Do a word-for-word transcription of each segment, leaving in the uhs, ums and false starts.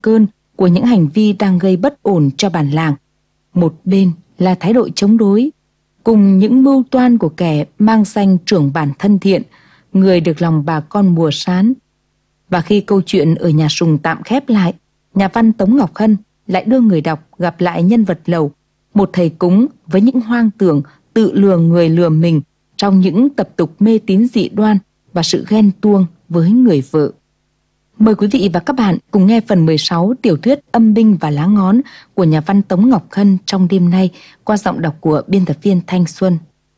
cơn của những hành vi đang gây bất ổn cho bản làng. Một bên là thái độ chống đối, cùng những mưu toan của kẻ mang danh trưởng bản thân thiện, người được lòng bà con mùa Sán. Và khi câu chuyện ở nhà Sùng tạm khép lại, nhà văn Tống Ngọc Hân lại đưa người đọc gặp lại nhân vật Lầu, một thầy cúng với những hoang tưởng tự lừa người lừa mình trong những tập tục mê tín dị đoan và sự ghen tuông với người vợ. Mời quý vị và các bạn cùng nghe phần mười sáu tiểu thuyết Âm binh và lá ngón của nhà văn Tống Ngọc Hân trong đêm nay qua giọng đọc của biên tập viên Thanh Xuân.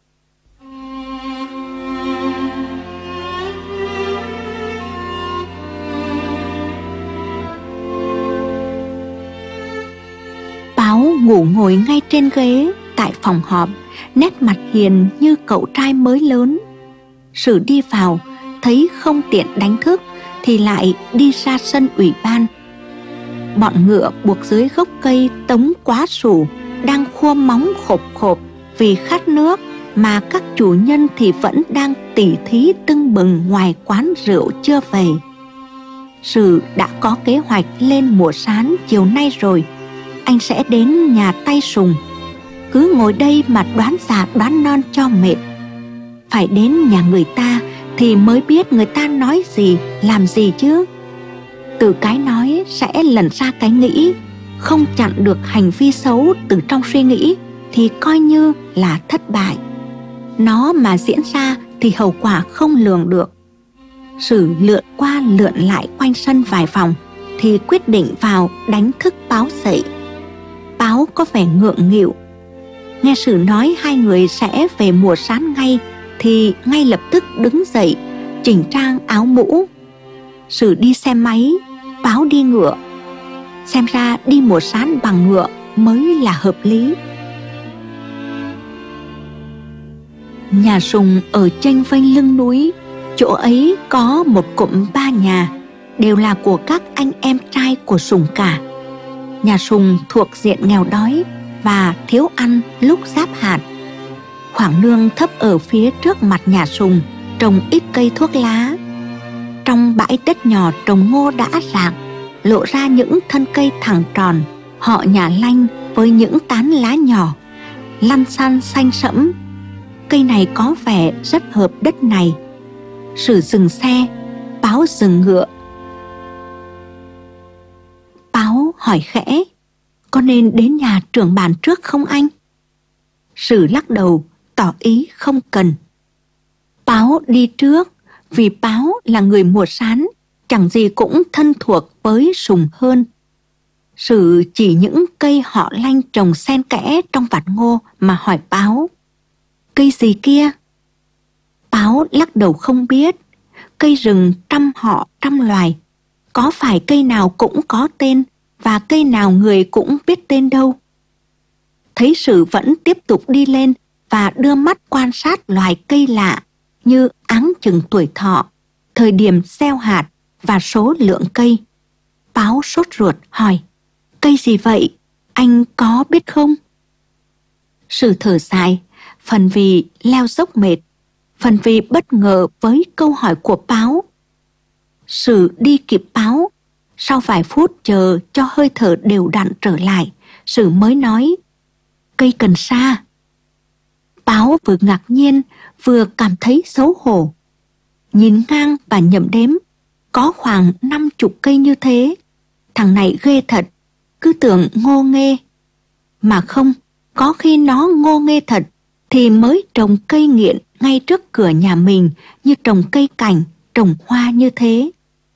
Báo ngủ ngồi ngay trên ghế tại phòng họp, nét mặt hiền như cậu trai mới lớn. Sử đi vào, thấy không tiện đánh thức thì lại đi ra sân ủy ban. Bọn ngựa buộc dưới gốc cây tống quá sủ đang khua móng khộp khộp vì khát nước, mà các chủ nhân thì vẫn đang tỉ thí tưng bừng ngoài quán rượu chưa về. Sử đã có kế hoạch lên mùa Sán chiều nay rồi. Anh sẽ đến nhà tay Sùng. Cứ ngồi đây mà đoán già đoán non cho mệt. Phải đến nhà người ta thì mới biết người ta nói gì, làm gì chứ. Từ cái nói sẽ lần ra cái nghĩ, không chặn được hành vi xấu từ trong suy nghĩ thì coi như là thất bại. Nó mà diễn ra thì hậu quả không lường được. Sử lượn qua lượn lại quanh sân vài vòng thì quyết định vào đánh thức Báo dậy. Báo có vẻ ngượng nghịu. Nghe Sử nói hai người sẽ về mùa Sán ngay thì ngay lập tức đứng dậy, chỉnh trang áo mũ. Sử đi xe máy, Báo đi ngựa. Xem ra đi mùa Sán bằng ngựa mới là hợp lý. Nhà Sùng ở chênh vênh lưng núi. Chỗ ấy có một cụm ba nhà, đều là của các anh em trai của Sùng cả. Nhà Sùng thuộc diện nghèo đói và thiếu ăn lúc giáp hạt. Khoảng nương thấp ở phía trước mặt nhà Sùng trồng ít cây thuốc lá. Trong bãi đất nhỏ trồng ngô đã rạc, lộ ra những thân cây thẳng tròn, họ nhà lanh với những tán lá nhỏ, lăn xăn xanh sẫm. Cây này có vẻ rất hợp đất này. Sử dừng xe, Báo dừng ngựa. Báo hỏi khẽ: có nên đến nhà trưởng bản trước không anh? Sử lắc đầu, tỏ ý không cần. Báo đi trước, vì Báo là người mùa Sán, chẳng gì cũng thân thuộc với Sùng hơn. Sử chỉ những cây họ lanh trồng xen kẽ trong vạt ngô mà hỏi Báo: cây gì kia? Báo lắc đầu không biết. Cây rừng trăm họ trăm loài, có phải cây nào cũng có tên, và cây nào người cũng biết tên đâu. Thấy Sử vẫn tiếp tục đi lên và đưa mắt quan sát loài cây lạ như áng chừng tuổi thọ, thời điểm gieo hạt và số lượng cây. Báo sốt ruột hỏi: cây gì vậy? Anh có biết không? Sử thở dài, phần vì leo dốc mệt, phần vì bất ngờ với câu hỏi của Báo. Sử đi kịp Báo. Sau vài phút chờ cho hơi thở đều đặn trở lại, Sử mới nói: cây cần sa. Báo vừa ngạc nhiên vừa cảm thấy xấu hổ. Nhìn ngang và nhẩm đếm, có khoảng năm chục cây như thế. Thằng này ghê thật, cứ tưởng ngô nghê. Mà không, có khi nó ngô nghê thật thì mới trồng cây nghiện ngay trước cửa nhà mình, như trồng cây cảnh, trồng hoa như thế.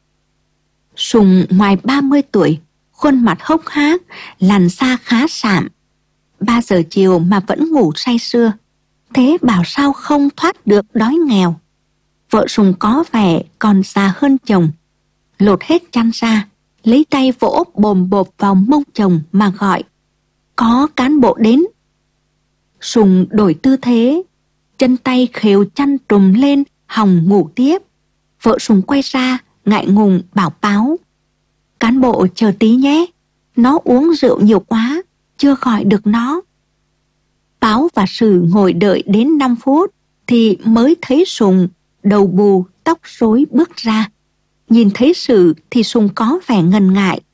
Sùng ngoài ba mươi tuổi, khuôn mặt hốc hác, làn da khá sạm. Ba giờ chiều mà vẫn ngủ say sưa, thế bảo sao không thoát được đói nghèo. Vợ Sùng có vẻ còn già hơn chồng. Lột hết chăn ra, lấy tay vỗ bồm bộp vào mông chồng mà gọi: có cán bộ đến. Sùng đổi tư thế, chân tay khều chăn trùm lên, hòng ngủ tiếp. Vợ Sùng quay ra, ngại ngùng bảo Báo: cán bộ chờ tí nhé, nó uống rượu nhiều quá, chưa gọi được nó. Báo và Sử ngồi đợi đến năm phút thì mới thấy Sùng đầu bù tóc rối bước ra. Nhìn thấy Sử thì Sùng có vẻ ngần ngại,